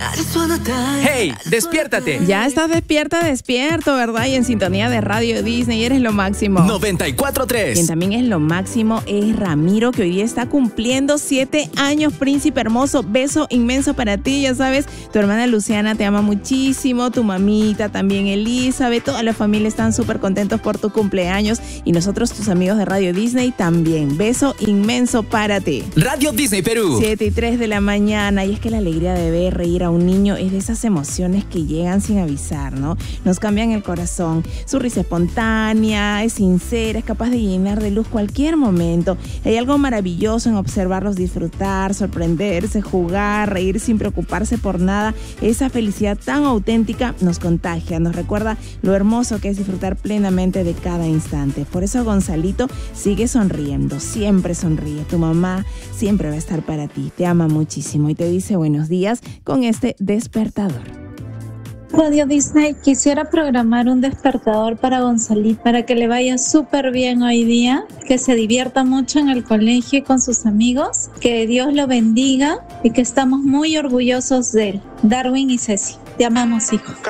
¡Hey! ¡Despiértate! Ya estás despierto, ¿verdad? Y en sintonía de Radio Disney eres lo máximo. 94.3. Quien también es lo máximo es Ramiro, que hoy día está cumpliendo 7 años, príncipe hermoso. Beso inmenso para ti, ya sabes. Tu hermana Luciana te ama muchísimo, tu mamita también, Elizabeth. Toda la familia están súper contentos por tu cumpleaños. Y nosotros, tus amigos de Radio Disney, también. Beso inmenso para ti. Radio Disney Perú. 7:03 de la mañana. Y es que la alegría de ver reír a un niño es de esas emociones que llegan sin avisar, ¿no? Nos cambian el corazón. Su risa espontánea, es sincera, es capaz de llenar de luz cualquier momento. Hay algo maravilloso en observarlos disfrutar, sorprenderse, jugar, reír sin preocuparse por nada. Esa felicidad tan auténtica nos contagia, nos recuerda lo hermoso que es disfrutar plenamente de cada instante. Por eso, Gonzalito, sigue sonriendo, siempre sonríe. Tu mamá siempre va a estar para ti, te ama muchísimo y te dice buenos días con este despertador. Radio Disney, quisiera programar un despertador para Gonzalito para que le vaya súper bien hoy día, que se divierta mucho en el colegio y con sus amigos, que Dios lo bendiga y que estamos muy orgullosos de él. Darwin y Ceci, te amamos, hijo.